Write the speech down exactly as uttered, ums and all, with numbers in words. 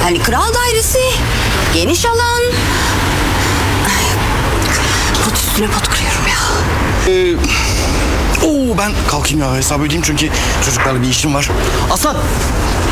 Hani kral dairesi, geniş alan. Ay, pot üstüne pot kırıyorum ya. Ee, oo ben kalkayım ya, hesabı ödeyeyim çünkü çocuklarla bir işim var. Aslan